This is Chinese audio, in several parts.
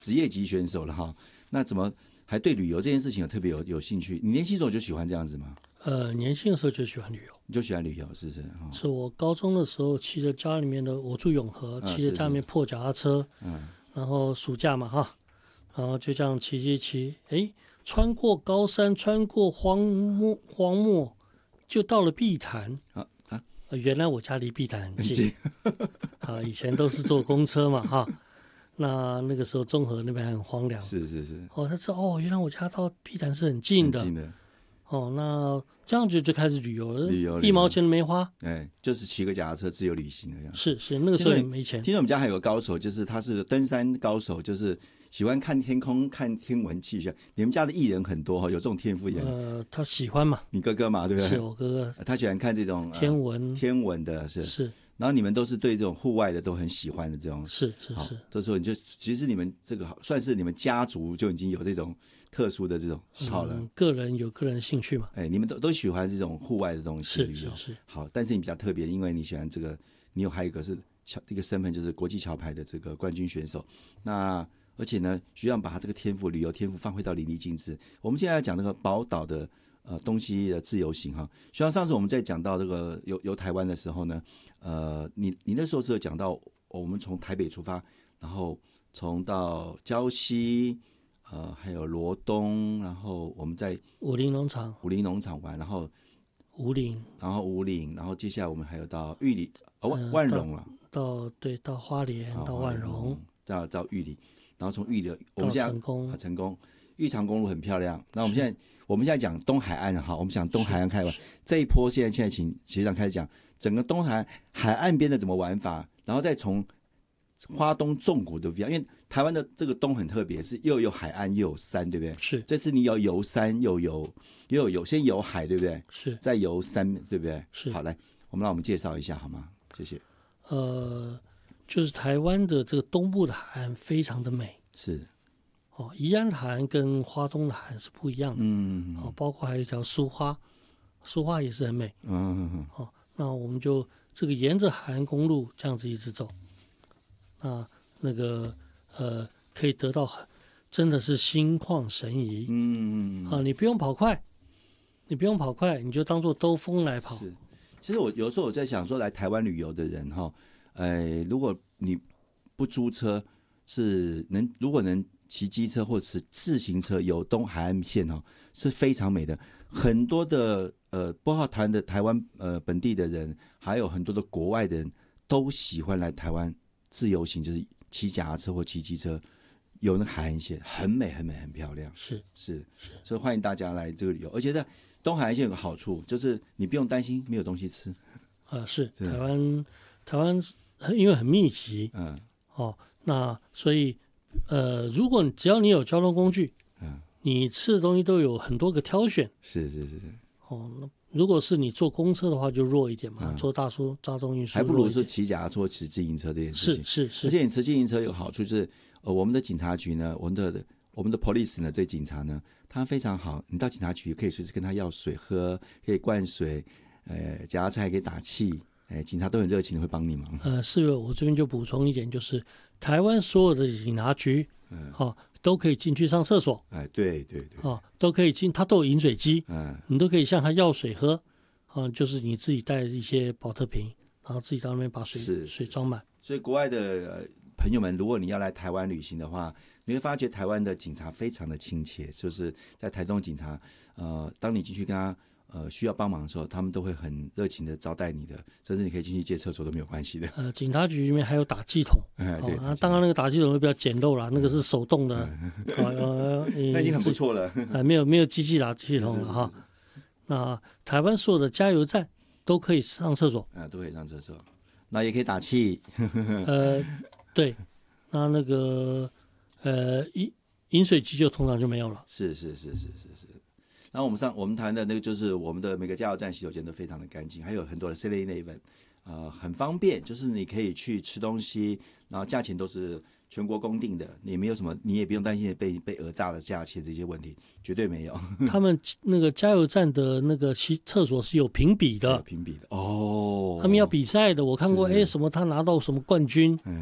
职业级选手了哈。那怎么还对旅游这件事情有特别有兴趣？你年轻时候就喜欢这样子吗？ 年轻的时候就喜欢旅游， 你就喜欢旅游，是不是？ 是我高中的时候骑着家里面的，我住永和，骑着家里面破脚踏车，然后暑假嘛哈，然后就这样骑，穿过高山，穿过荒漠，就到了碧潭原来我家离碧潭很近以前都是坐公车嘛哈。那个时候中和那边很荒凉， 是他知道原来我家到碧潭是很近的，那这样就开始旅游了，1毛钱都没花， 就是骑个脚踏车自由旅行的样子。 是那个时候也没钱。 听说我们家还有个高手，就是他是登山高手，就是喜欢看天空、看天文气象。你们家的艺人很多有这种天赋人。 他喜欢嘛？ 你哥哥嘛，对不对？ 是我哥哥， 他喜欢看这种天文的， 是。 然后你们都是对这种户外的都很喜欢的这种， 是。 这时候其实你们这个算是你们家族就已经有这种特殊的这种喜好了。 个人有个人兴趣嘛。 你们都喜欢这种户外的东西旅游。 是。 好，但是你比较特别，因为你喜欢这个，你还有一个是一个身份，就是国际桥牌的这个冠军选手。那而且呢，需要把他这个天赋、旅游天赋发挥到淋漓尽致。我们现在要讲那个宝岛的东西的自由行哈。就像上次我们在讲到这个游台湾的时候呢，你那时候是有讲到我们从台北出发，然后到礁溪，还有罗东，然后我们在武林农场玩，然后武岭， 然后接下来我们还有到玉里万荣了， 到花莲，到万荣， 到玉里，然后从玉里我们现在成功。玉长公路很漂亮。那我们现在讲东海岸哈，我们讲东海岸开玩这一波，现在请学长开始讲整个东海岸边的怎么玩法，然后再从花东纵谷的不一样，因为台湾的这个东很特别，是又有海岸又有山，对不对？ 是。 这次你要游山又有先游海，对不对？ 是。 再游山，对不对？ 是。 好，来，让我们介绍一下好吗？谢谢。 就是台湾的这个东部的海岸非常的美。 是。 宜兰海岸跟花东的海岸是不一样的。包括还有一条苏花也是很美。那我们就这个沿着海岸公路这样子一直走，那个可以得到真的是心旷神怡。你不用跑快，你就当做兜风来跑。 是。其实有时候我在想说，来台湾旅游的人如果你不租车，如果能骑机车或者是自行车游东海岸线是非常美的。很多的包括台湾本地的人，还有很多的国外的人都喜欢来台湾自由行，就是骑脚踏车或骑机车游那海岸线，很美很漂亮。是，所以欢迎大家来这个旅游。而且在东海岸线有个好处，就是你不用担心没有东西吃。 是台湾因为很密集，那所以如果只要你有交通工具，你吃的东西都有很多个挑选。 是。 那如果是你坐公车的话，就弱一点嘛，坐大众运输还不如是骑脚踏车、骑自行车这件事情。 是。 而且你骑自行车有个好处就是，我们的警察局呢，我们的 police 呢，这警察呢，他非常好。你到警察局可以随时跟他要水喝，可以灌水，脚踏车还可以打气。警察都很热情的会帮你忙。 是，我这边就补充一点，就是台湾所有的警察局，都可以进去上厕所。 对。 都可以进，他都有饮水机，你都可以向他要水喝。就是你自己带一些保特瓶，然后自己到那边把水装满。 所以国外的朋友们，如果你要来台湾旅行的话，你会发觉台湾的警察非常的亲切，就是在台东警察，当你进去跟他需要帮忙的时候，他们都会很热情的招待你的，甚至你可以进去借厕所都没有关系的。 警察局里面还有打气筒， 对， 当然那个打气筒就比较简陋啦，那个是手动的， 那已经很不错了。 没有机器打气筒了哈。那台湾所有的加油站都可以上厕所， 都可以上厕所，那也可以打气。 对，那个饮水机就通常就没有了。 是。然后我们谈的那个就是我们的每个加油站洗手间都非常的干净，还有很多的 7-Eleven，很方便，就是你可以去吃东西，然后价钱都是全国公定的，你没有什么，你也不用担心被讹诈的价钱这些问题，绝对没有。 他们那个加油站的那个厕所是有评比的， 他们要比赛的，我看过，什么他拿到什么冠军，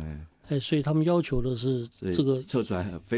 所以他们要求的是这个测出来